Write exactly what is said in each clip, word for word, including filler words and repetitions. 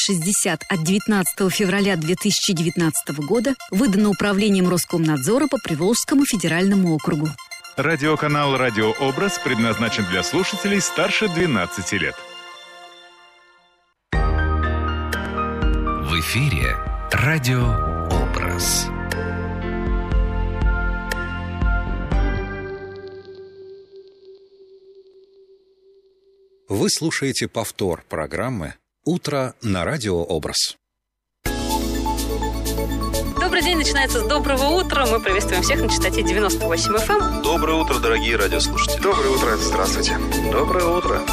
шестьдесят от девятнадцатого февраля две тысячи девятнадцатого года выдано Управлением Роскомнадзора по Приволжскому федеральному округу. Радиоканал «Радиообраз» предназначен для слушателей старше двенадцати лет. В эфире «Радиообраз». Вы слушаете повтор программы «Утро на радиообраз». Добрый день, начинается с доброго утра. Мы приветствуем всех на частоте девяносто восемь эф эм. Доброе утро, дорогие радиослушатели. Доброе утро, здравствуйте. Доброе утро.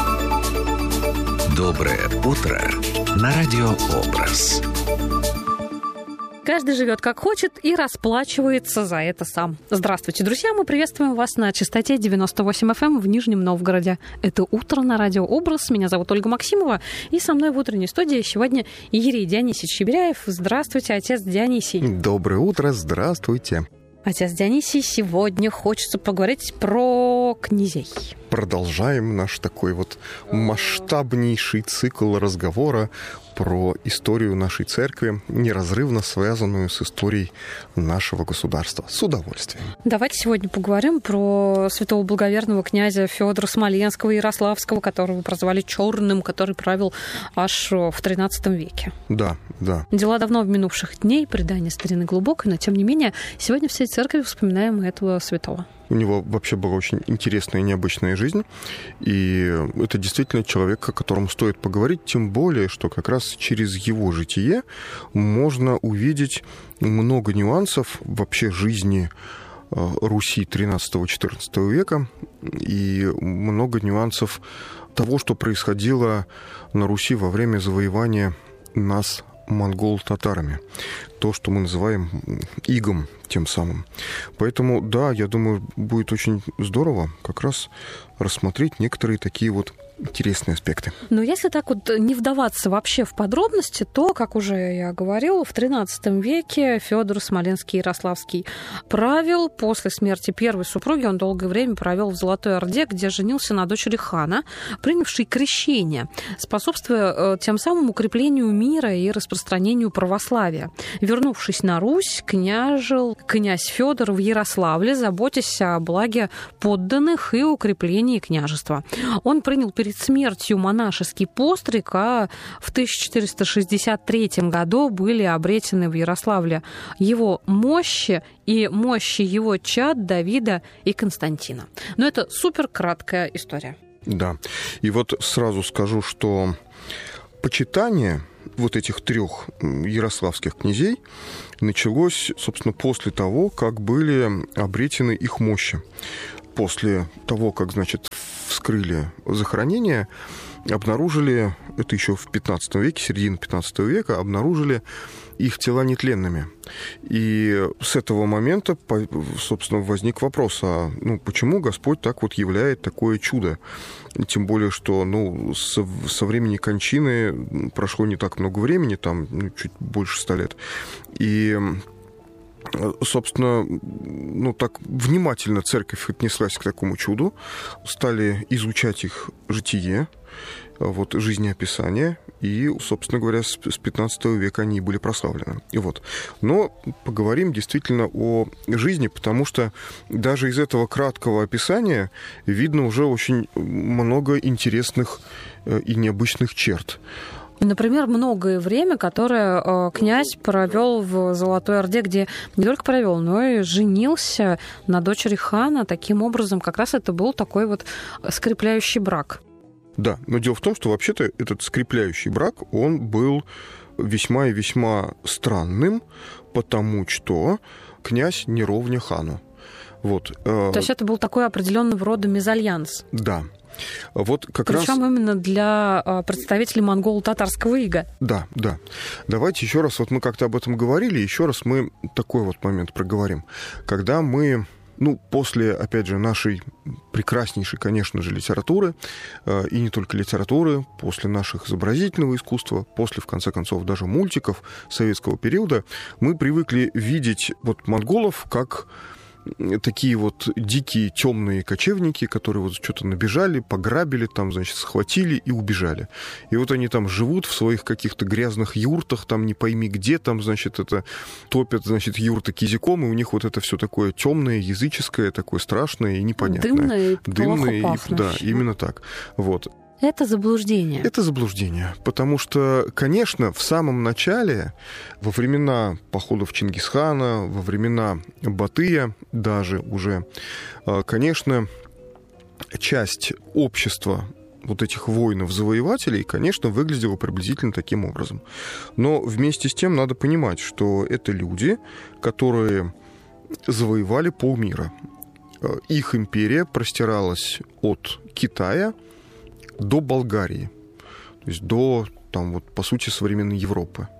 Доброе утро на радиообраз. Каждый живет как хочет и расплачивается за это сам. Здравствуйте, друзья, мы приветствуем вас на частоте девяносто восемь эф эм в Нижнем Новгороде. Это «Утро на радиообраз». Меня зовут Ольга Максимова, и со мной в утренней студии сегодня Ирий Дионисович Чебиряев. Здравствуйте, отец Дионисий. Доброе утро, здравствуйте. Отец Дионисий, сегодня хочется поговорить про князей. Продолжаем наш такой вот масштабнейший цикл разговора про историю нашей церкви, неразрывно связанную с историей нашего государства. С удовольствием. Давайте сегодня поговорим про святого благоверного князя Федора Смоленского и Ярославского, которого прозвали Черным, который правил аж в тринадцатом веке. Да, да. Дела давно в минувших дней, предание старины глубокой, но тем не менее сегодня всей церкви вспоминаем этого святого. У него вообще была очень интересная и необычная жизнь, и это действительно человек, о котором стоит поговорить, тем более, что как раз через его житие можно увидеть много нюансов вообще жизни Руси тринадцатого-четырнадцатого века и много нюансов того, что происходило на Руси во время завоевания нас монгол-татарами. То, что мы называем игом тем самым. Поэтому, да, я думаю, будет очень здорово как раз рассмотреть некоторые такие вот интересные аспекты. Но если так вот не вдаваться вообще в подробности, то, как уже я говорила, в тринадцатом веке Федор Смоленский Ярославский правил. После смерти первой супруги он долгое время провел в Золотой Орде, где женился на дочери хана, принявшей крещение, способствуя тем самым укреплению мира и распространению православия. Вернувшись на Русь, княжил князь Федор в Ярославле, заботясь о благе подданных и укреплении княжества. Он принял перед смертью монашеский постриг, а в тысяча четыреста шестьдесят третьем году были обретены в Ярославле его мощи и мощи его чад Давида и Константина. Но это супер краткая история. Да. И вот сразу скажу, что почитание вот этих трех ярославских князей началось, собственно, после того, как были обретены их мощи. После того, как, значит, вскрыли захоронение, обнаружили, это еще в пятнадцатом веке, середина пятнадцатого века, обнаружили их тела нетленными. И с этого момента, собственно, возник вопрос, а ну, почему Господь так вот являет такое чудо? Тем более, что ну, со, со времени кончины прошло не так много времени, там ну, чуть больше ста лет. И собственно, ну, так внимательно церковь отнеслась к такому чуду, стали изучать их житие, вот, жизнеописание, и, собственно говоря, с пятнадцатого века они были прославлены. И вот. Но поговорим действительно о жизни, потому что даже из этого краткого описания видно уже очень много интересных и необычных черт. Например, многое время, которое э, князь провел в Золотой Орде, где не только провел, но и женился на дочери хана. Таким образом, как раз это был такой вот скрепляющий брак. Да, но дело в том, что вообще-то этот скрепляющий брак, он был весьма и весьма странным, потому что князь не ровня хану. Вот. То есть это был такой определенного рода мезальянс. Да. Вот как Причем раз... именно для представителей монголо-татарского ига. Да, да. Давайте еще раз, вот мы как-то об этом говорили, еще раз мы такой вот момент проговорим. Когда мы, ну, после, опять же, нашей прекраснейшей, конечно же, литературы, и не только литературы, после наших изобразительного искусства, после, в конце концов, даже мультиков советского периода, мы привыкли видеть вот монголов как такие вот дикие темные кочевники, которые вот что-то набежали, пограбили, там, значит, схватили и убежали. И вот они там живут в своих каких-то грязных юртах, там не пойми где, там, значит, это топят, значит, юрты кизиком, и у них вот это все такое темное, языческое, такое страшное и непонятное. Дымное, Дымное, плохо и, да, именно так. Вот. Это заблуждение. Это заблуждение, потому что, конечно, в самом начале, во времена походов Чингисхана, во времена Батыя даже уже, конечно, часть общества вот этих воинов-завоевателей, конечно, выглядела приблизительно таким образом. Но вместе с тем надо понимать, что это люди, которые завоевали полмира. Их империя простиралась от Китая до Болгарии, то есть до, там, вот, по сути, современной Европы.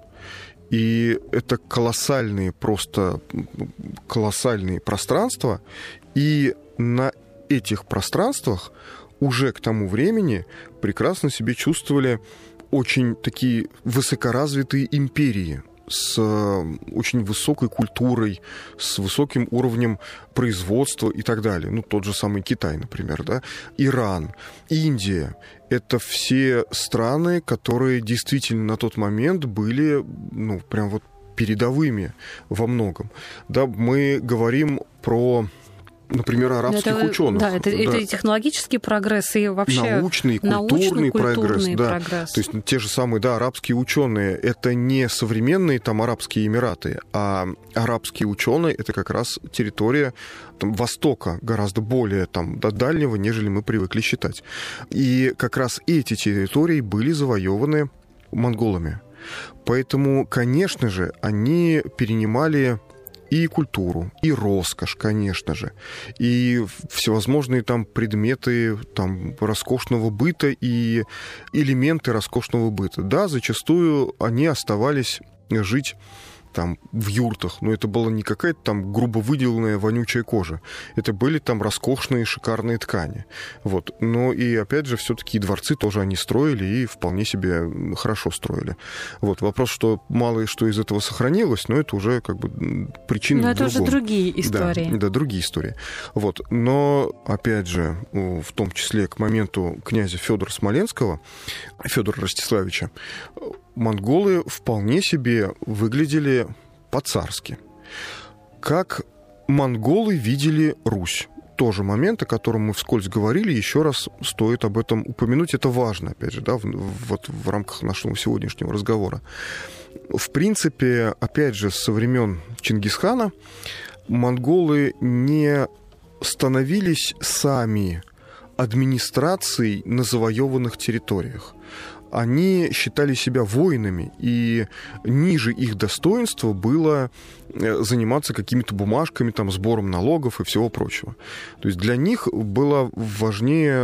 И это колоссальные, просто колоссальные пространства, и на этих пространствах уже к тому времени прекрасно себя чувствовали очень такие высокоразвитые империи с очень высокой культурой, с высоким уровнем производства и так далее. Ну, тот же самый Китай, например, да? Иран, Индия. Это все страны, которые действительно на тот момент были, ну, прям вот передовыми во многом. Да, мы говорим про, например, арабских это, ученых. Да, это, да. это и технологический прогресс, и вообще научный, и культурный, научный, прогресс. Да. прогресс. То есть те же самые, да, арабские ученые, это не современные там Арабские Эмираты, а арабские ученые это как раз территория там, Востока, гораздо более там, до дальнего, нежели мы привыкли считать. И как раз эти территории были завоеваны монголами. Поэтому, конечно же, они перенимали и культуру, и роскошь, конечно же, и всевозможные там предметы там, роскошного быта и элементы роскошного быта. Да, зачастую они оставались жить там в юртах, но это была не какая-то там грубо выделанная вонючая кожа. Это были там роскошные, шикарные ткани. Вот. Но и, опять же, все-таки дворцы тоже они строили и вполне себе хорошо строили. Вот. Вопрос, что мало что из этого сохранилось, но это уже как бы причина Но в это другом. уже другие истории. Да, да, другие истории. Вот. Но, опять же, в том числе к моменту князя Федора Смоленского, Федора Ростиславича, монголы вполне себе выглядели по-царски. Как монголы видели Русь. Тоже момент, о котором мы вскользь говорили, еще раз стоит об этом упомянуть. Это важно, опять же, да, в, вот в рамках нашего сегодняшнего разговора. В принципе, опять же, со времен Чингисхана монголы не становились сами администрацией на завоеванных территориях. Они считали себя воинами, и ниже их достоинства было заниматься какими-то бумажками, там, сбором налогов и всего прочего. То есть для них было важнее